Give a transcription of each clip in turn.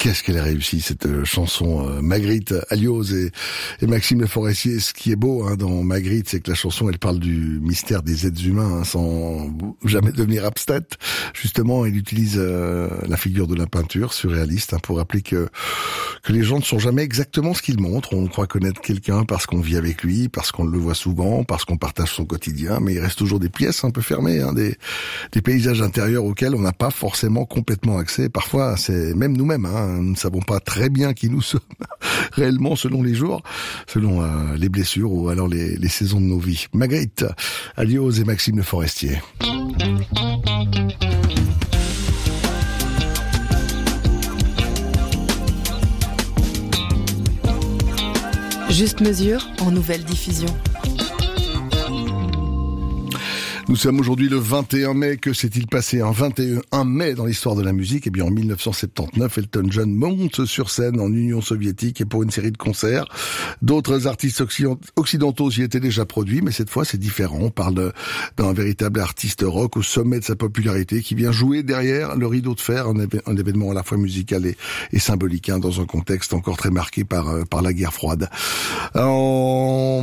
qu'est-ce qu'elle est réussie cette chanson Magritte, Alioz et Maxime Le Forestier. Ce qui est beau dans Magritte, c'est que la chanson elle parle du mystère des êtres humains sans jamais devenir abstraite. Justement, il utilise la figure de la peinture surréaliste pour rappeler que les gens ne sont jamais exactement ce qu'ils montrent. On croit connaître quelqu'un parce qu'on vit avec lui, parce qu'on le voit souvent, parce qu'on partage son quotidien, mais il reste toujours des pièces un peu fermées, des paysages intérieurs auxquels on n'a pas forcément complètement accès. Parfois, c'est même nous-mêmes, nous ne savons pas très bien qui nous sommes réellement selon les jours, selon les blessures ou alors les saisons de nos vies. Magritte, Alioz et Maxime Le Forestier. Juste mesure en nouvelle diffusion. Nous sommes aujourd'hui le 21 mai. Que s'est-il passé un 21 mai dans l'histoire de la musique? Eh bien, en 1979, Elton John monte sur scène en Union soviétique et pour une série de concerts. D'autres artistes occidentaux y étaient déjà produits, mais cette fois, c'est différent. On parle d'un véritable artiste rock au sommet de sa popularité qui vient jouer derrière le rideau de fer, un événement à la fois musical et symbolique, dans un contexte encore très marqué par la guerre froide. En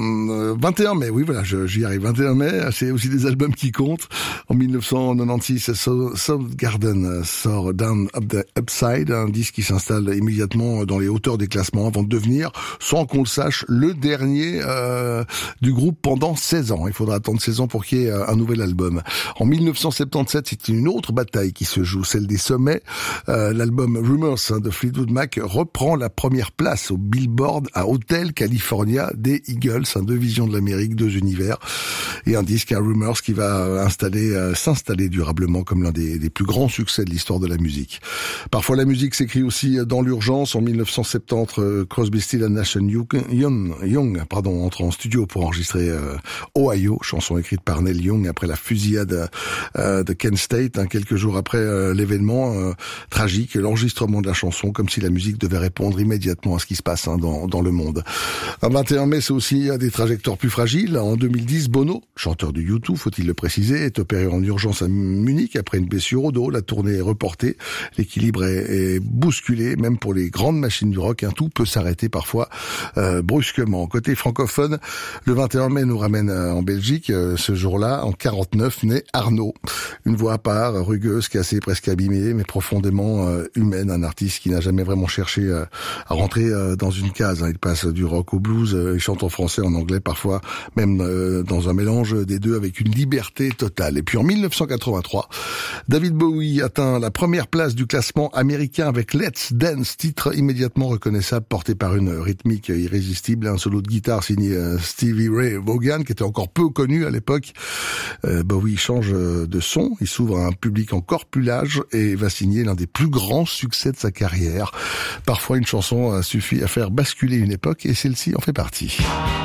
21 mai, oui, voilà, j'y arrive. 21 mai, c'est aussi des albums qui comptent. En 1996, Soundgarden sort Down Up the Upside, un disque qui s'installe immédiatement dans les hauteurs des classements avant de devenir, sans qu'on le sache, le dernier du groupe pendant 16 ans. Il faudra attendre 16 ans pour qu'il y ait un nouvel album. En 1977, c'est une autre bataille qui se joue, celle des sommets. L'album Rumors de Fleetwood Mac reprend la première place au Billboard à Hotel California des Eagles, deux visions de l'Amérique, deux univers, et un disque, un Rumors, qui va s'installer durablement comme l'un des plus grands succès de l'histoire de la musique. Parfois, la musique s'écrit aussi dans l'urgence. En 1970, Crosby, Stills & Nash Young entre en studio pour enregistrer Ohio, chanson écrite par Neil Young après la fusillade de Kent State, quelques jours après l'événement tragique, l'enregistrement de la chanson, comme si la musique devait répondre immédiatement à ce qui se passe dans le monde. Un 21 mai, c'est aussi des trajectoires plus fragiles. En 2010, Bono, chanteur du U2, faut-il le préciser, est opéré en urgence à Munich après une blessure au dos. La tournée est reportée. L'équilibre est bousculé, même pour les grandes machines du rock. Tout peut s'arrêter parfois brusquement. Côté francophone, le 21 mai nous ramène en Belgique. Ce jour-là, en 49, naît Arnaud. Une voix à part, rugueuse, cassée, presque abîmée, mais profondément humaine. Un artiste qui n'a jamais vraiment cherché à rentrer dans une case. Il passe du rock au blues. Il chante en français, en anglais, parfois même dans un mélange des deux, avec une liberté totale. Et puis en 1983, David Bowie atteint la première place du classement américain avec Let's Dance, titre immédiatement reconnaissable, porté par une rythmique irrésistible, un solo de guitare signé Stevie Ray Vaughan, qui était encore peu connu à l'époque. Bowie change de son, il s'ouvre à un public encore plus large et va signer l'un des plus grands succès de sa carrière. Parfois, une chanson suffit à faire basculer une époque et celle-ci en fait partie.